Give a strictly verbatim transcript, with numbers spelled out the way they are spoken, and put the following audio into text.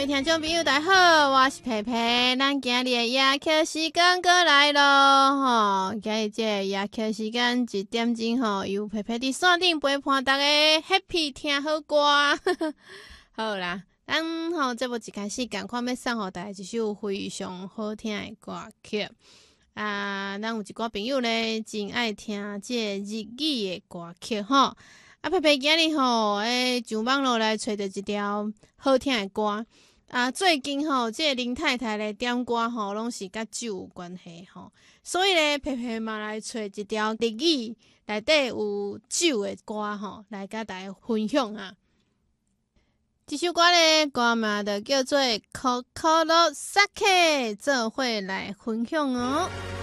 位听众朋友大家好，我是佩佩，咱今日的夜课时间过来咯吼，今日这个夜课时间一点钟吼，由佩佩伫线顶陪伴大家 happy 听好歌。好啦，咱吼这部一开始赶快要送互大家一首非常好听的歌曲啊！咱有一寡朋友咧真爱听这日语的歌曲吼。啊，佩佩今日吼，诶，上网络来找着一条好听的歌啊。最近吼，这个林太太咧点歌吼，拢是甲酒有关系吼，所以咧，佩佩嘛来找一条日语内底有酒的歌吼，来甲大家分享啊。这首歌咧，歌名就叫做《Kokoro Sake》，做伙来分享哦。